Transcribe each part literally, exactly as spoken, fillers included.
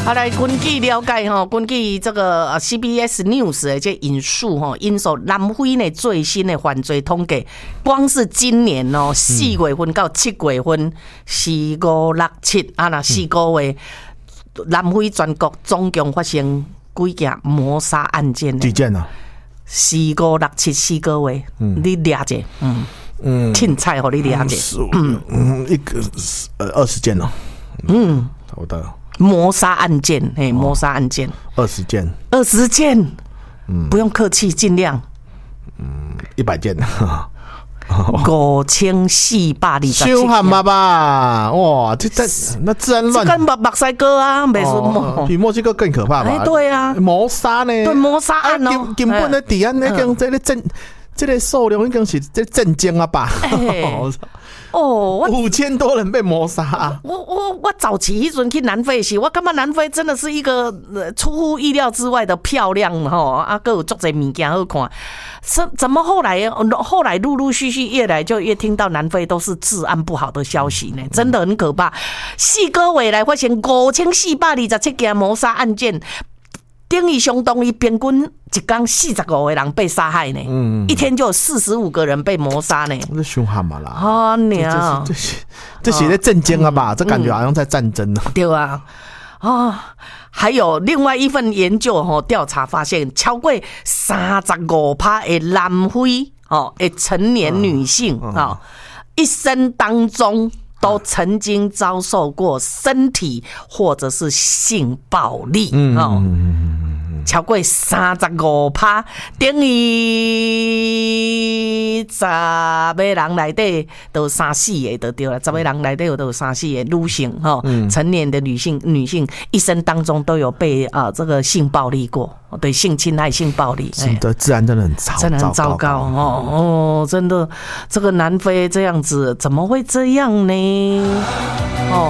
好来，根据了解哈，根据这个 C B S News 的这引述哈，引述南非呢最新的犯罪统计，光是今年哦四月份到七月份，四五六七啊那四个月，南非全国总共发生几件谋杀案件呢？ 几件啊？ 四五六七四个月，嗯、你了解？嗯嗯，凊彩互你了解。 嗯嗯，一个呃二十件哦。嗯，差不多。 谋杀案件，嘿，谋杀案件， 二十件， 二十件，嗯，不用客气，尽量， 嗯，一百件， 五千四百二十七件， 凶悍吧吧，哇，这这那治安乱， 这跟墨墨西哥啊，没什么， 比墨西哥更可怕吧？ 哎，对啊， 谋杀呢？ 对，谋杀案哦， 根本的治安那个这个震，这个数量已经是这震惊啊吧？哦，五千多人被谋杀、啊。 我我我早期一阵去南非时，我感觉南非真的是一个、呃、出乎意料之外的漂亮哈，啊，各有足侪物件好看。怎怎么后来后来陆陆续续越来就越听到南非都是治安不好的消息呢？真的很可怕。四个月来发生五千四百二十七件谋杀案件。等于相当于平均一天四十五个人被杀害呢，嗯、一天就有四十五个人被谋杀呢。 这凶悍嘛啦！ 啊娘， 这些这些在震惊啊吧？这感觉好像在战争呢、啊嗯。对啊，啊，还有另外一份研究哈，调查发现，超过三十五趴的南非哦的成年女性啊、哦，一生当中都曾经遭受过身体或者是性暴力，嗯哦。超过三十五趴，等于十个人内底都三四个就对了，十个人内底有都有三四个女性哈，成年的女性女性一生当中都有被啊、呃、这个性暴力过，对性侵害、性暴力， 是的，治安真的很糟， 真的很糟糕哦哦，真的，这个南非这样子怎么会这样呢？哦。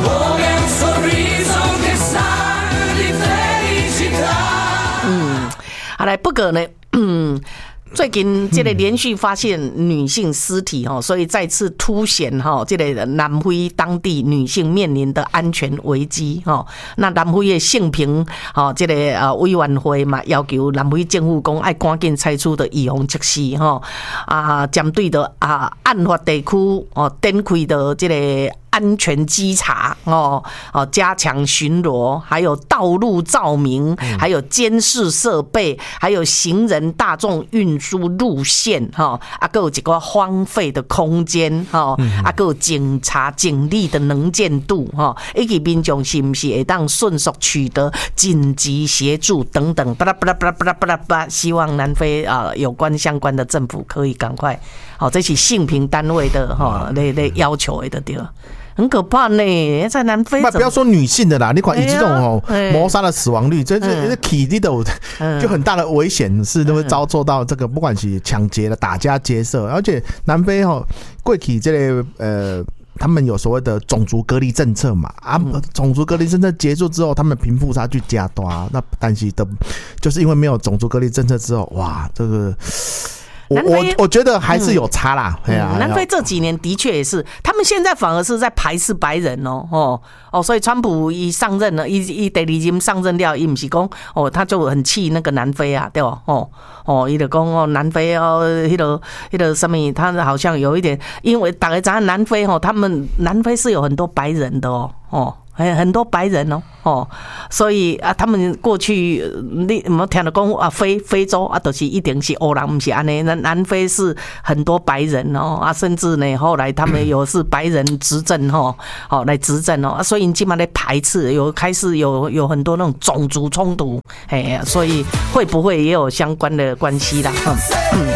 好来，不过呢，嗯，最近这个连续发现女性尸体哈，所以再次凸显哈，这个南非当地女性面临的安全危机哈。那南非的性平哈，这个呃委员会嘛，要求南非政府讲爱赶紧采取的预防措施哈啊，针对的啊案发地区哦，展开的这个。安全稽查哦哦，加强巡逻，还有道路照明，还有监视设备，还有行人大众运输路线哈，啊，还有一个荒废的空间哈，啊，还有警察警力的能见度哈，以及民众是不是会当迅速取得紧急协助等等，巴拉巴拉巴拉巴拉巴拉巴拉，希望南非啊有关相关的政府可以赶快，好，这是性平单位的哈，来来要求的对了。很可怕呢，在南非。 不要说女性的啦，你看以这种哦谋杀的死亡率，这这体力的就很大的危险，是都会遭受到这个不管是抢劫的、打家劫舍，而且南非哦过去这类呃。他们有所谓的种族隔离政策嘛啊，种族隔离政策结束之后，他们贫富差距加大，那但是的，就是因为没有种族隔离政策之后，哇，这个。我我我觉得还是有差啦， 嗯啊、南非这几年的确也是，他们现在反而是在排斥白人哦，哦哦，所以川普一上任了，一一第二任上任了，伊不是讲哦，他就很气那个南非啊，对吧？哦哦，伊就讲哦，南非哦，迄个迄个什么，他好像有一点，因为大家知道南非哦，他们南非是有很多白人的哦，哦。很多白人哦，哦，所以啊，他们过去你有没有听到讲啊？非非洲啊，都、就是一定是黑人，不是安尼。南南非是很多白人哦，啊，甚至呢，后来他们有是白人执政哦，哦来执政哦，啊，所以你基本上在排斥，有开始有有很多那种种族冲突，哎，所以会不会也有相关的关系啦？嗯嗯，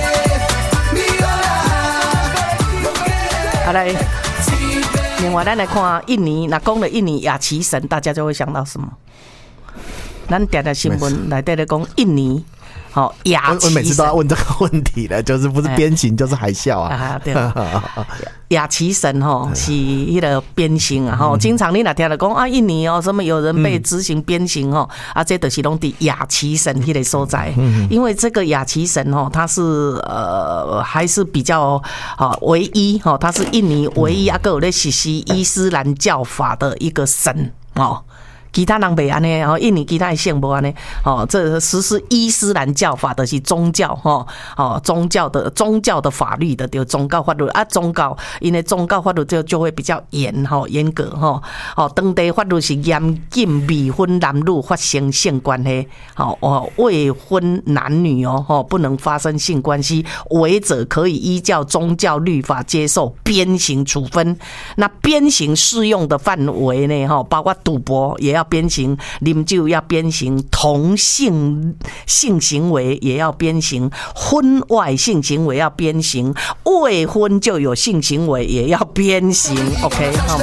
好来。另外，咱来看印尼，那讲了印尼亚奇神，大家就会想到什么？咱点的新闻来带来讲印尼，好亚奇神。 我每次都要问这个问题了，就是不是鞭刑就是海啸啊？ 啊对。亚奇神吼是迄个鞭刑啊吼，经常你若听到讲啊，印尼哦什么有人被执行鞭刑吼，啊这都是拢伫亚奇神迄个所在，因为这个亚奇神吼，它是呃还是比较啊唯一吼，它是印尼唯一啊个有咧实施伊斯兰教法的一个神哦。 其他人袂安尼哦，印尼其他的省无安尼哦，这实施伊斯兰教法的是宗教吼哦，宗教的宗教的法律的就宗教法律啊，宗教因为宗教法律就就会比较严吼严格吼哦，当地法律是严禁未婚男女发生性关系，好哦，未婚男女哦吼不能发生性关系，违者可以依照宗教律法接受鞭刑处分。那鞭刑适用的范围呢？哈，包括赌博也要鞭刑，啉酒要鞭刑，同性性行为也要鞭刑，婚外性行为要鞭刑，未婚就有性行为也要鞭刑。OK 哈。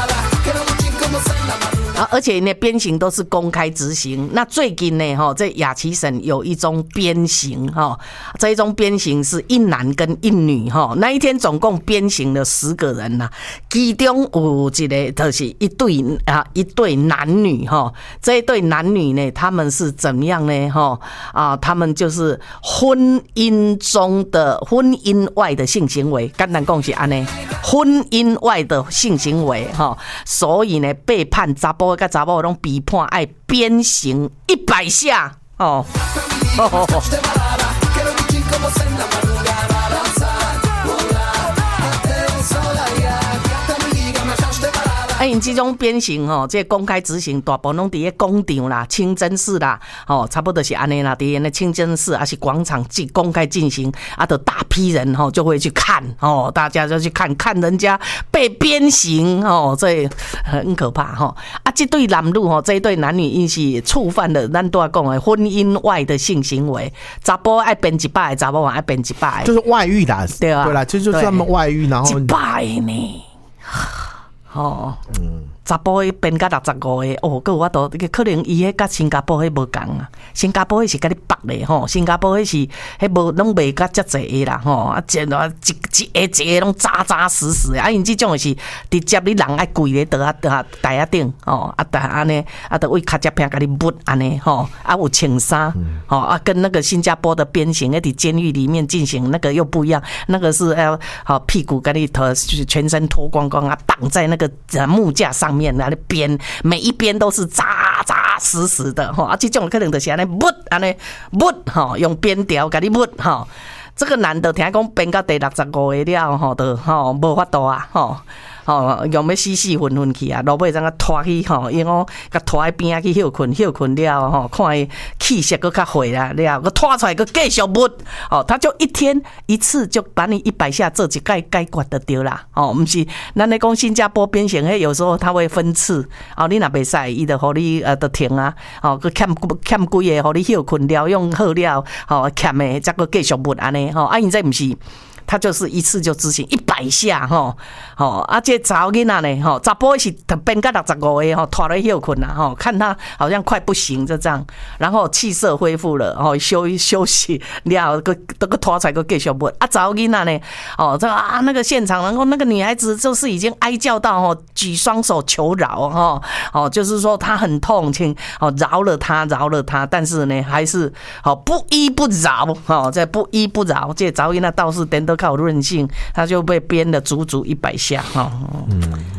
啊，而且呢，鞭刑都是公开执行。那最近呢，哈，在雅琪省有一宗鞭刑，哈，这一宗鞭刑是一男跟一女，哈，那一天总共鞭刑了十个人呐，其中有一个就是一对啊，一对男女，哈，这一对男女呢，他们是怎么样呢，哈啊，他们就是婚姻中的婚姻外的性行为，简单讲是安尼，婚姻外的性行为，哈，所以呢，被判查甫。跟查某拢被判爱鞭刑一百下哦。哦啊，因这种鞭刑吼，这公开执行，大部分拢伫咧广场啦、清真寺啦，吼，差不多是安尼啦。伫咧清真寺还是广场进公开进行，啊，就大批人吼就会去看，哦，大家就去看看人家被鞭刑，哦，这很可怕吼。啊，这对男女吼，这一对男女因是触犯了咱都要讲的婚姻外的性行为，查甫爱鞭一百，查某爱鞭一百， 就是外遇啦， 对啊， 对啦，就就是他们外遇，然后一百呢。哦，嗯，查甫迄编到六十五个，哦，佮有法度，可能伊迄甲新加坡迄无共啊，新加坡迄是甲你绑咧吼，新加坡迄是迄无拢袂甲遮济啦吼，啊，一一一下一个拢扎扎实实的，啊，因即种的是直接你人爱跪咧，倒啊倒啊台啊顶，哦，啊，但安尼啊，就为卡接片甲你抹安尼吼，啊有穿衫，吼啊，跟那个新加坡的鞭刑，迄伫监狱里面进行那个又不一样，那个是要好屁股甲你脱，全身脱光光啊，绑在那个木架上面啊，鞭每一边都是扎扎实实的哈，啊，这种可能就是安尼抹安尼抹哈，用鞭条给你抹哈。这个男的听讲鞭到第六十五个了吼，就吼无法度啊吼。吼，用要死死昏昏去啊！落尾怎个拖去吼？因为甲拖喺边仔去休困，休困了吼，看伊气色搁较回啦，了，佮拖出来佮继续抹。哦，他就一天一次就把你一百下做一解解决就对啦。哦，毋是，咱咧讲新加坡鞭刑，迄有时候他会分次。哦，你若袂使，伊就互你呃就停啊。哦，佮欠欠几个，互你休困了，用好了，哦欠的再佮继续抹安尼。吼，啊，因这毋是。他就是一次就执行一百下吼，吼啊！这查某囡仔呢，吼查甫是编到六十五个吼，拖来休困啦吼，看他好像快不行，就这样，然后气色恢复了，吼休休息了，个这个拖出来个继续抹啊！查某囡仔呢，哦这啊那个现场，然后那个女孩子就是已经哀叫到吼，举双手求饶吼，哦就是说她很痛，请哦饶了她，饶了她，但是呢还是哦不依不饶，哦这不依不饶，这查某囡仔倒是等到。靠韧性，他就被鞭了足足一百下哈。嗯